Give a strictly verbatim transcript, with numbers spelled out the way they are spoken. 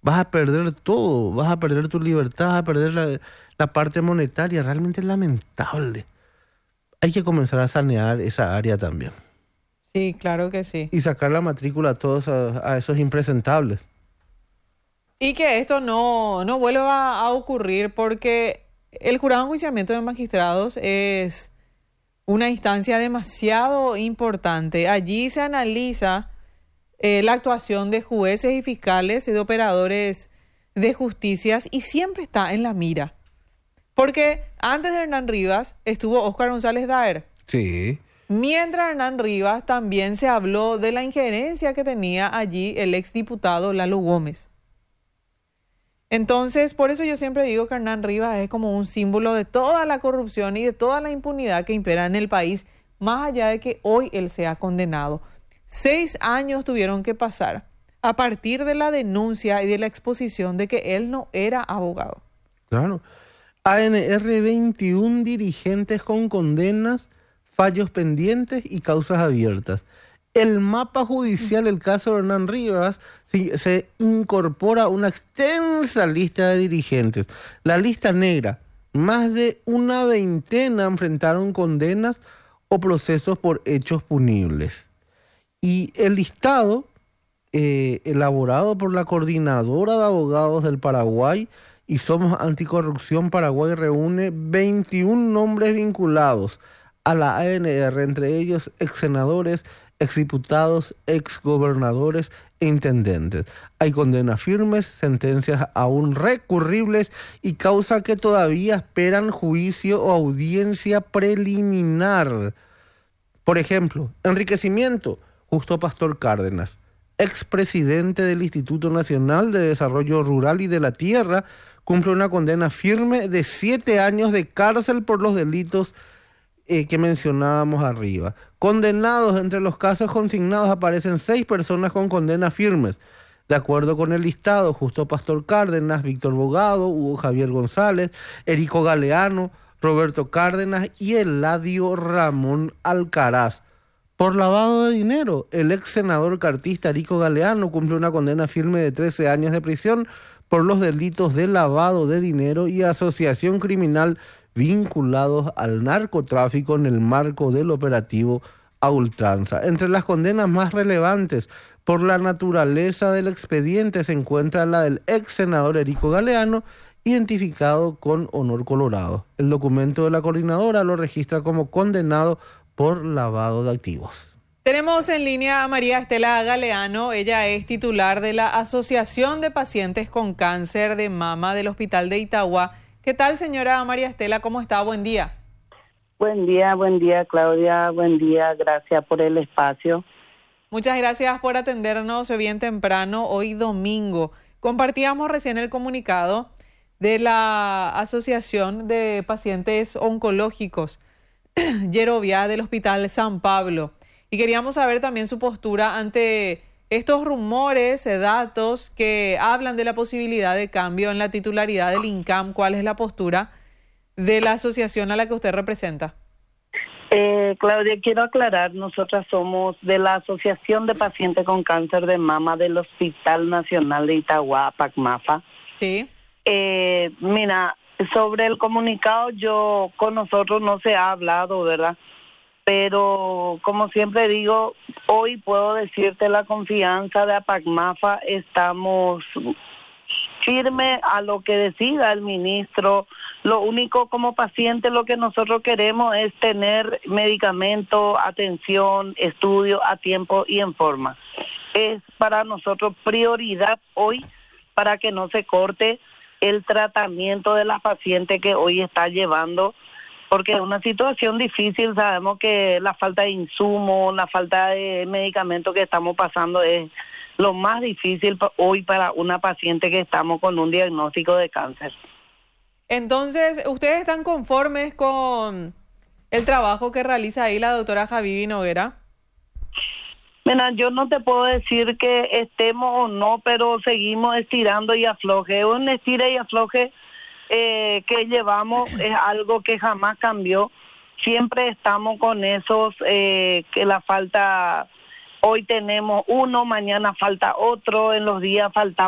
vas a perder todo, vas a perder tu libertad, vas a perder la, la parte monetaria. Realmente es lamentable. Hay que comenzar a sanear esa área también. Sí, claro que sí. Y sacar la matrícula a todos a, a esos impresentables. Y que esto no, no vuelva a ocurrir porque el jurado de enjuiciamiento de magistrados es una instancia demasiado importante. Allí se analiza eh, la actuación de jueces y fiscales y de operadores de justicias y siempre está en la mira. Porque antes de Hernán Rivas estuvo Óscar González Daer. Sí. Mientras Hernán Rivas también se habló de la injerencia que tenía allí el exdiputado Lalo Gómez. Entonces, por eso yo siempre digo que Hernán Rivas es como un símbolo de toda la corrupción y de toda la impunidad que impera en el país, más allá de que hoy él sea condenado. Seis años tuvieron que pasar a partir de la denuncia y de la exposición de que él no era abogado. Claro. A N R veintiún dirigentes con condenas, fallos pendientes y causas abiertas. El mapa judicial, el caso de Hernán Rivas, se, se incorpora una extensa lista de dirigentes. La lista negra, más de una veintena enfrentaron condenas o procesos por hechos punibles. Y el listado, eh, elaborado por la Coordinadora de Abogados del Paraguay y Somos Anticorrupción Paraguay, reúne veintiún nombres vinculados a la A N R, entre ellos ex senadores, exdiputados, exgobernadores e intendentes. Hay condenas firmes, sentencias aún recurribles y causa que todavía esperan juicio o audiencia preliminar. Por ejemplo, enriquecimiento, Justo Pastor Cárdenas, expresidente del Instituto Nacional de Desarrollo Rural y de la Tierra, cumple una condena firme de siete años de cárcel por los delitos Eh, que mencionábamos arriba. Condenados, entre los casos consignados aparecen seis personas con condenas firmes. De acuerdo con el listado, Justo Pastor Cárdenas, Víctor Bogado, Hugo Javier González, Erico Galeano, Roberto Cárdenas y Eladio Ramón Alcaraz. Por lavado de dinero, el ex senador cartista Erico Galeano cumple una condena firme de trece años de prisión por los delitos de lavado de dinero y asociación criminal vinculados al narcotráfico en el marco del operativo A Ultranza. Entre las condenas más relevantes por la naturaleza del expediente se encuentra la del ex senador Erico Galeano, identificado con honor colorado. El documento de la coordinadora lo registra como condenado por lavado de activos. Tenemos en línea a María Estela Galeano. Ella es titular de la Asociación de Pacientes con Cáncer de Mama del Hospital de Itagua. ¿Qué tal, señora María Estela? ¿Cómo está? Buen día. Buen día, buen día, Claudia. Buen día, gracias por el espacio. Muchas gracias por atendernos bien temprano, hoy domingo. Compartíamos recién el comunicado de la Asociación de Pacientes Oncológicos, Yerovia, del Hospital San Pablo. Y queríamos saber también su postura ante estos rumores, eh, datos que hablan de la posibilidad de cambio en la titularidad del INCAM. ¿Cuál es la postura de la asociación a la que usted representa? Eh, Claudia, quiero aclarar, nosotras somos de la Asociación de Pacientes con Cáncer de Mama del Hospital Nacional de Itagua, PACMAFA. Sí. Eh, mira, sobre el comunicado, yo con nosotros no se ha hablado, ¿verdad? Pero como siempre digo, hoy puedo decirte la confianza de PACMAFA, estamos firmes a lo que decida el ministro. Lo único como paciente lo que nosotros queremos es tener medicamento, atención, estudio a tiempo y en forma. Es para nosotros prioridad hoy para que no se corte el tratamiento de la paciente que hoy está llevando, porque es una situación difícil. Sabemos que la falta de insumos, la falta de medicamentos que estamos pasando es lo más difícil hoy para una paciente que estamos con un diagnóstico de cáncer. Entonces, ¿ustedes están conformes con el trabajo que realiza ahí la doctora Javivi Noguera? Mira, yo no te puedo decir que estemos o no, pero seguimos estirando y afloje. Un estira y afloje Eh, que llevamos es algo que jamás cambió. Siempre estamos con esos, eh, que la falta, hoy tenemos uno, mañana falta otro, en los días falta